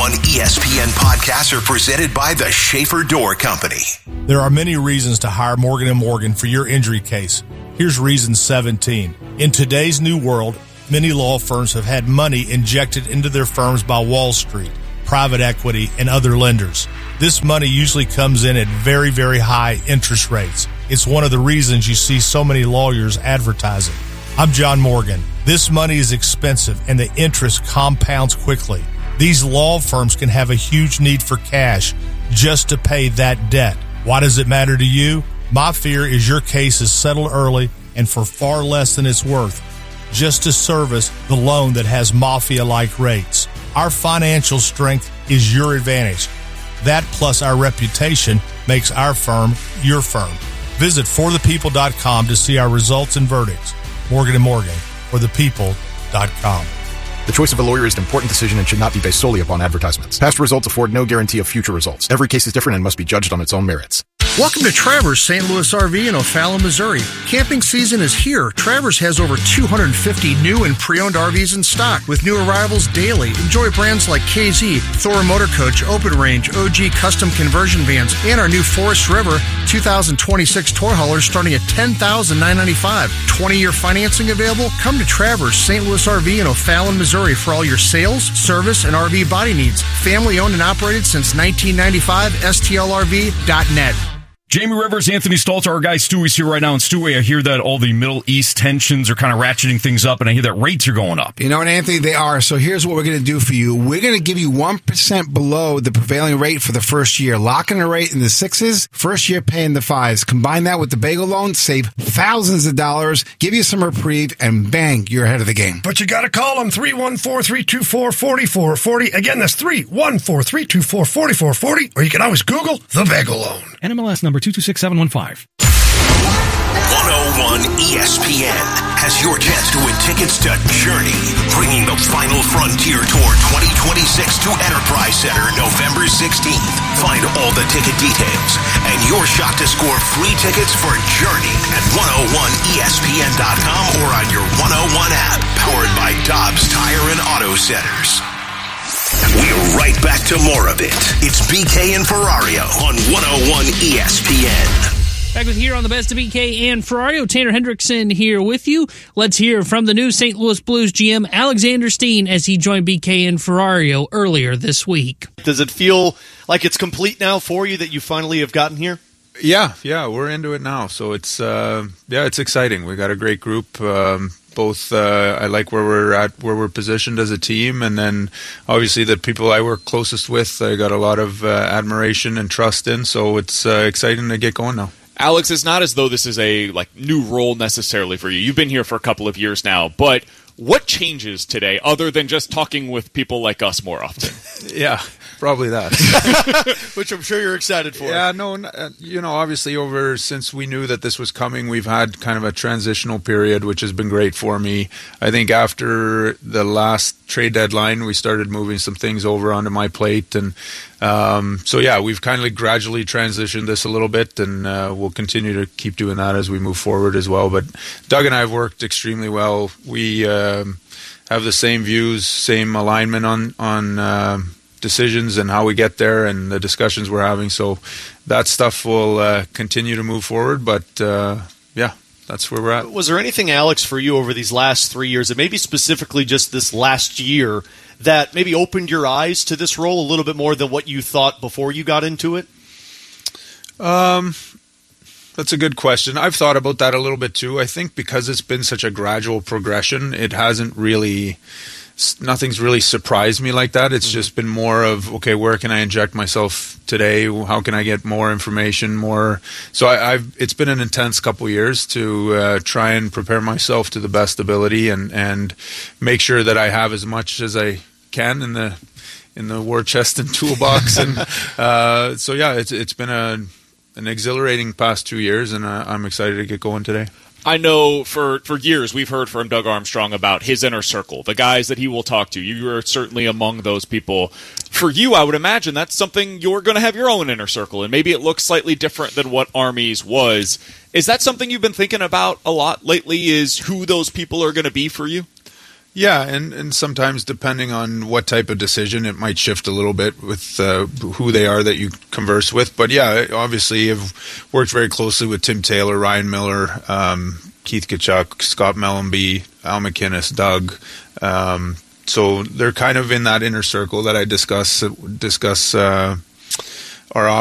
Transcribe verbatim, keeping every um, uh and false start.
one E S P N podcasts are presented by the Schaefer Door Company. There are many reasons to hire Morgan and Morgan for your injury case. Here's reason seventeen. In today's new world, many law firms have had money injected into their firms by Wall Street, private equity, and other lenders. This money usually comes in at very, very high interest rates. It's one of the reasons you see so many lawyers advertising. I'm John Morgan. This money is expensive and the interest compounds quickly. These law firms can have a huge need for cash just to pay that debt. Why does it matter to you? My fear is your case is settled early and for far less than it's worth, just to service the loan that has mafia-like rates. Our financial strength is your advantage. That plus our reputation makes our firm your firm. Visit for the people dot com to see our results and verdicts. Morgan and Morgan, for the people dot com. The choice of a lawyer is an important decision and should not be based solely upon advertisements. Past results afford no guarantee of future results. Every case is different and must be judged on its own merits. Welcome to Travers Saint Louis R V in O'Fallon, Missouri. Camping season is here. Travers has over two hundred fifty new and pre-owned R Vs in stock with new arrivals daily. Enjoy brands like K Z, Thor Motor Coach, Open Range, O G Custom Conversion Vans, and our new Forest River two thousand twenty-six tour haulers starting at ten thousand nine hundred ninety-five dollars. twenty-year financing available? Come to Travers Saint Louis R V in O'Fallon, Missouri for all your sales, service, and R V body needs. Family owned and operated since nineteen ninety-five. S T L R V dot net. Jamie Rivers, Anthony Stalter, our guy Stewie's here right now. And Stewie, I hear that all the Middle East tensions are kind of ratcheting things up, and I hear that rates are going up. You know what, Anthony? They are. So here's what we're going to do for you. We're going to give you one percent below the prevailing rate for the first year. Locking the rate in the sixes, first year paying the fives. Combine that with the bagel loan, save thousands of dollars, give you some reprieve, and bang, you're ahead of the game. But you got to call them three one four, three two four, four four four zero. Again, that's three one four, three two four, four four four zero. Or you can always Google the bagel loan. N M L S number two two six seven one five. one oh one E S P N has your chance to win tickets to Journey, bringing the final frontier tour twenty twenty-six to Enterprise Center November sixteenth. Find all the ticket details and your shot to score free tickets for Journey at one oh one E S P N dot com or on your one oh one app, powered by Dobbs Tire and Auto Centers. We're right back to more of it. It's B K and Ferrario on one oh one E S P N. Back with here on the Best of B K and Ferrario. Tanner Hendrickson here with you. Let's hear from the new Saint Louis Blues G M, Alexander Steen, as he joined B K and Ferrario earlier this week. Does it feel like it's complete now for you that you finally have gotten here? Yeah, yeah, we're into it now. So it's, uh, yeah, it's exciting. We got a great group. Um, both, uh, I like where we're at, where we're positioned as a team. And then obviously the people I work closest with, I got a lot of uh, admiration and trust in. So it's uh, exciting to get going now. Alex, it's not as though this is a like new role necessarily for you. You've been here for a couple of years now, but what changes today other than just talking with people like us more often? Yeah, probably that. Which I'm sure you're excited for. Yeah, no, you know, obviously over since we knew that this was coming, we've had kind of a transitional period, which has been great for me. I think after the last trade deadline, we started moving some things over onto my plate. And um, so, yeah, we've kind of gradually transitioned this a little bit, and uh, we'll continue to keep doing that as we move forward as well. But Doug and I have worked extremely well. We um, have the same views, same alignment on, on uh, decisions and how we get there and the discussions we're having. So that stuff will uh, continue to move forward. But, uh, yeah. That's where we're at. Was there anything, Alex, for you over these last three years, and maybe specifically just this last year, that maybe opened your eyes to this role a little bit more than what you thought before you got into it? Um, that's a good question. I've thought about that a little bit too. I think because it's been such a gradual progression, it hasn't really... nothing's really surprised me like that. It's mm-hmm. just been more of, okay, where can I inject myself today? How can I get more information, more? So I, I've, it's been an intense couple years to uh, try and prepare myself to the best ability and, and make sure that I have as much as I can in the, in the war chest and toolbox. and uh, so, yeah, it's, it's been a, an exhilarating past two years and uh, I'm excited to get going today. I know for, for years we've heard from Doug Armstrong about his inner circle, the guys that he will talk to. You are certainly among those people. For you, I would imagine that's something you're going to have your own inner circle, and maybe it looks slightly different than what Army's was. Is that something you've been thinking about a lot lately, is who those people are going to be for you? Yeah, and, and sometimes depending on what type of decision, it might shift a little bit with uh, who they are that you converse with. But yeah, obviously I've worked very closely with Tim Taylor, Ryan Miller, um, Keith Tkachuk, Scott Mellenby, Al McInnes, Doug. Um, so they're kind of in that inner circle that I discuss discuss uh, our